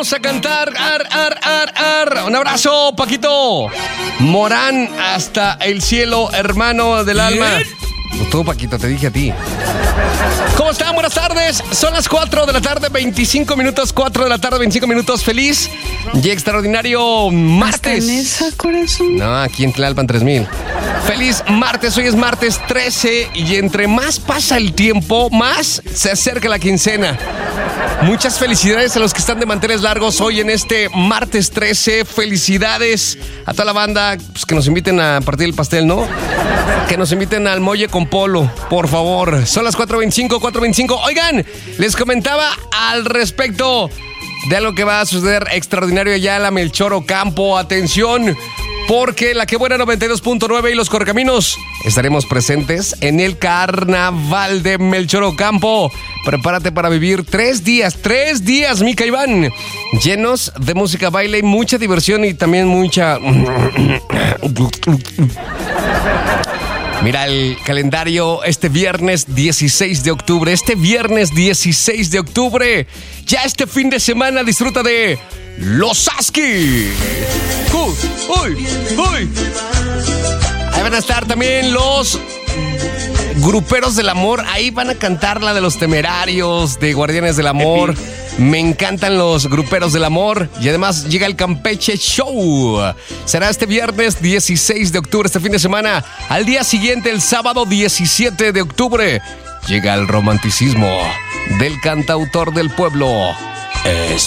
vamos a cantar. Un abrazo, Paquito Morán, hasta el cielo, hermano del alma. No, tú, Paquito, te dije a ti. ¿Cómo están? Buenas tardes. Son las 4 de la tarde, 25 minutos. 4 de la tarde, 25 minutos. Feliz y extraordinario martes. ¿Está en esa, corazón? No, aquí en Tlalpan 3000. Feliz martes. Hoy es martes 13 y entre más pasa el tiempo, más se acerca la quincena. Muchas felicidades a los que están de manteles largos hoy en este martes 13. Felicidades a toda la banda, pues, que nos inviten a partir el pastel, ¿no? Que nos inviten al Molle con Polo, por favor. Son las 4:25. Oigan, les comentaba al respecto de algo que va a suceder extraordinario allá en la Melchor Ocampo. Atención, porque la Que Buena 92.9 y los Correcaminos estaremos presentes en el Carnaval de Melchor Ocampo. Prepárate para vivir 3 días, Mica Iván, llenos de música, baile y mucha diversión y también mucha... Mira el calendario, este viernes 16 de octubre, ya este fin de semana disfruta de Los Askis. Ahí van a estar también los Gruperos del Amor, ahí van a cantar la de Los Temerarios, de Guardianes del Amor. Me encantan los Gruperos del Amor. Y además llega el Campeche Show. Será este viernes 16 de octubre, este fin de semana. Al día siguiente, el sábado 17 de octubre, llega el romanticismo del cantautor del pueblo,